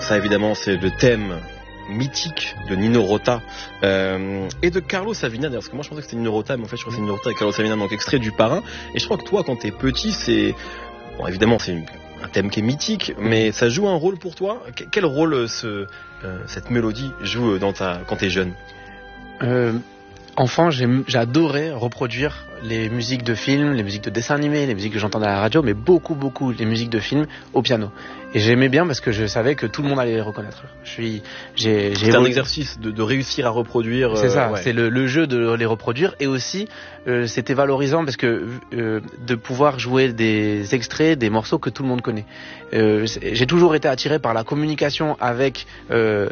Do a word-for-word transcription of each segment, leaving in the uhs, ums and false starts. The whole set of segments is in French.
Ça évidemment c'est le thème mythique de Nino Rota euh, et de Carlos Savina, parce que moi je pensais que c'était Nino Rota, mais en fait je crois que c'est Nino Rota et Carlos Savina, donc extrait du Parrain. Et je crois que toi quand t'es petit, c'est bon, évidemment c'est une... un thème qui est mythique, mais ça joue un rôle pour toi. Quel rôle ce, euh, cette mélodie joue dans ta... quand t'es jeune? euh, Enfant, j'ai, j'adorais reproduire les musiques de films, les musiques de dessins animés, les musiques que j'entendais à la radio, mais beaucoup, beaucoup les musiques de films au piano. Et j'aimais bien parce que je savais que tout le monde allait les reconnaître. Je suis, j'ai, j'ai c'est un exercice de, de réussir à reproduire. C'est ça, euh, ouais. c'est le, le jeu de les reproduire, et aussi euh, c'était valorisant parce que euh, de pouvoir jouer des extraits, des morceaux que tout le monde connaît. Euh, j'ai toujours été attiré par la communication avec euh,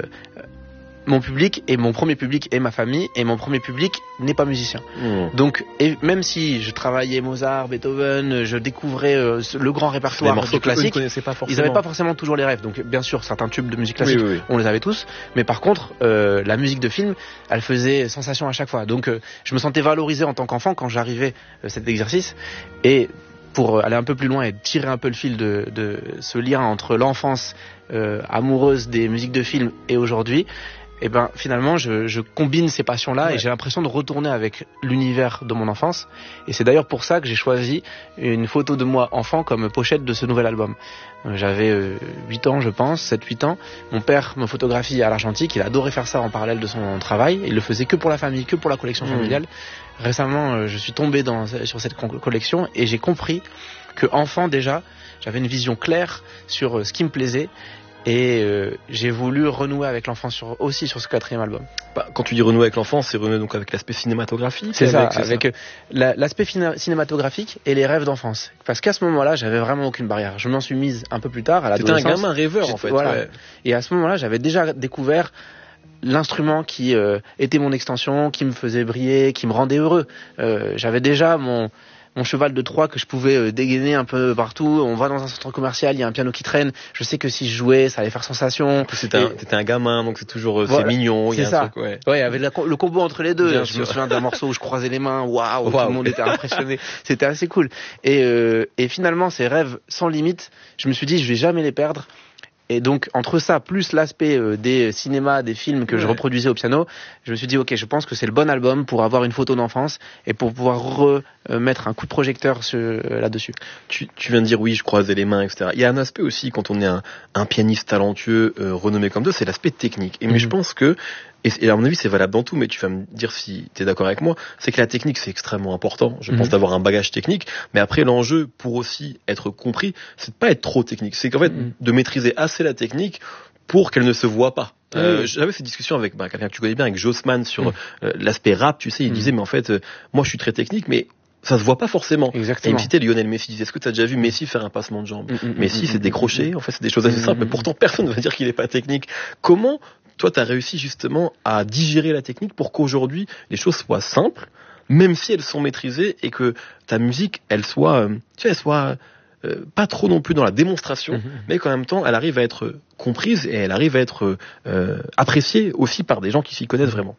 mon public, et mon premier public est ma famille, et mon premier public n'est pas musicien. Mmh. Donc, et même si je travaillais Mozart, Beethoven, je découvrais euh, le grand répertoire de classiques, ils n'avaient pas forcément toujours les rêves. Donc, bien sûr, certains tubes de musique classique, oui, oui, oui. on les avait tous, mais par contre, euh, la musique de film, elle faisait sensation à chaque fois. Donc, euh, je me sentais valorisé en tant qu'enfant quand j'arrivais à euh, cet exercice, et pour aller un peu plus loin et tirer un peu le fil de, de ce lien entre l'enfance euh, amoureuse des musiques de film et aujourd'hui, et ben finalement je, je combine ces passions là, ouais. Et j'ai l'impression de retourner avec l'univers de mon enfance, et c'est d'ailleurs pour ça que j'ai choisi une photo de moi enfant comme pochette de ce nouvel album. J'avais euh, huit ans je pense, sept huit ans. Mon père me photographie à l'argentique, il adorait faire ça en parallèle de son travail, il le faisait que pour la famille, que pour la collection familiale. Mmh. Récemment euh, je suis tombé dans, sur cette collection, et j'ai compris que enfant déjà j'avais une vision claire sur euh, ce qui me plaisait. Et euh, j'ai voulu renouer avec l'enfance sur, aussi sur ce quatrième album. Bah, quand tu dis renouer avec l'enfance, c'est renouer donc avec l'aspect cinématographique. C'est ça, avec, avec ça. La, l'aspect fina- cinématographique et les rêves d'enfance. Parce qu'à ce moment-là, j'avais vraiment aucune barrière. Je m'en suis mise un peu plus tard à l'adolescence. C'était un gamin rêveur en fait. Voilà. Ouais. Et à ce moment-là, j'avais déjà découvert l'instrument qui euh, était mon extension, qui me faisait briller, qui me rendait heureux. Euh, j'avais déjà mon mon cheval de Troie que je pouvais euh, dégainer un peu partout. On va dans un centre commercial, il y a un piano qui traîne. Je sais que si je jouais, ça allait faire sensation. C'était un, t'étais un gamin, donc c'est toujours euh, voilà. C'est mignon. C'est il y a ça. Un truc, ouais. Ouais, avec la, le combo entre les deux. Bien je sûr. me souviens d'un morceau où je croisais les mains. Waouh, wow, tout le monde était impressionné. C'était assez cool. Et, euh, et finalement, ces rêves sans limite, je me suis dit, je vais jamais les perdre. Et donc, entre ça, plus l'aspect euh, des cinémas, des films que ouais. je reproduisais au piano, je me suis dit, ok, je pense que c'est le bon album pour avoir une photo d'enfance et pour pouvoir remettre euh, un coup de projecteur sur, euh, là-dessus. Tu, tu viens de dire, oui, je croisais les mains, et cetera. Il y a un aspect aussi, quand on est un, un pianiste talentueux, euh, renommé comme ça, c'est l'aspect technique. Et mais mm-hmm. je pense que, et, et à mon avis, c'est valable dans tout, mais tu vas me dire si tu es d'accord avec moi, c'est que la technique, c'est extrêmement important. Je mm-hmm. pense d'avoir un bagage technique, mais après, l'enjeu, pour aussi être compris, c'est de pas être trop technique. C'est qu'en fait, mm-hmm. de maîtriser assez la technique pour qu'elle ne se voit pas. Mmh. Euh, j'avais cette discussion avec bah, quelqu'un que tu connais bien, avec Jossman, sur mmh. euh, l'aspect rap, tu sais, il mmh. disait, mais en fait, euh, moi je suis très technique, mais ça se voit pas forcément. Exactement. Et il me citait Lionel Messi, il disait, est-ce que tu as déjà vu Messi faire un passement de jambe? mmh, Messi, mmh, c'est décroché, en fait, c'est des choses assez mmh, simples, mais pourtant personne ne va dire qu'il est pas technique. Comment, toi, tu as réussi justement à digérer la technique pour qu'aujourd'hui, les choses soient simples, même si elles sont maîtrisées, et que ta musique, elle soit, euh, tu sais, elle soit... Euh, pas trop non plus dans la démonstration, mmh. mais qu'en même temps, elle arrive à être comprise et elle arrive à être euh, appréciée aussi par des gens qui s'y connaissent vraiment.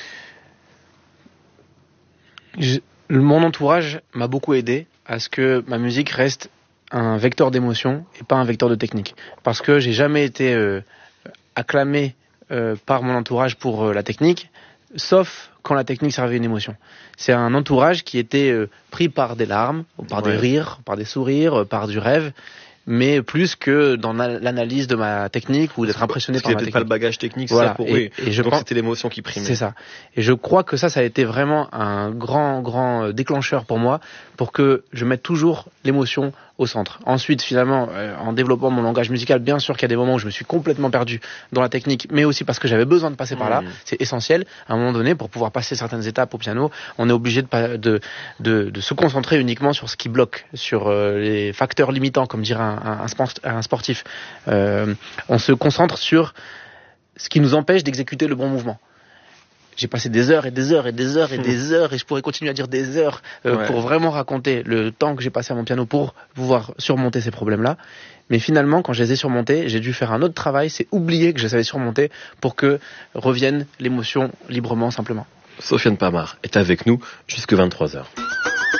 Je, mon entourage m'a beaucoup aidé à ce que ma musique reste un vecteur d'émotion et pas un vecteur de technique. Parce que j'ai jamais été euh, acclamé euh, par mon entourage pour euh, la technique, sauf quand la technique servait une émotion. C'est un entourage qui était euh, pris par des larmes, par ouais. des rires, par des sourires, par du rêve, mais plus que dans l'analyse de ma technique ou d'être impressionné par ma technique. Pas le bagage technique, voilà. ça pour et, oui. et je Donc pense, c'était l'émotion qui primait. C'est ça. Et je crois que ça, ça a été vraiment un grand, grand déclencheur pour moi, pour que je mette toujours l'émotion au centre. Ensuite, finalement, euh, en développant mon langage musical, bien sûr qu'il y a des moments où je me suis complètement perdu dans la technique, mais aussi parce que j'avais besoin de passer mmh. par là. C'est essentiel. À un moment donné, pour pouvoir passer certaines étapes au piano, on est obligé de, de, de, de se concentrer uniquement sur ce qui bloque, sur euh, les facteurs limitants, comme dirait un, un, un sportif. Euh, on se concentre sur ce qui nous empêche d'exécuter le bon mouvement. J'ai passé des heures et des heures et des heures et des heures, et je pourrais continuer à dire des heures euh, ouais. pour vraiment raconter le temps que j'ai passé à mon piano pour pouvoir surmonter ces problèmes-là. Mais finalement, quand je les ai surmontés, j'ai dû faire un autre travail, c'est oublier que je les avais surmontés pour que revienne l'émotion librement, simplement. Sofiane Pamart est avec nous jusqu'à vingt-trois heures.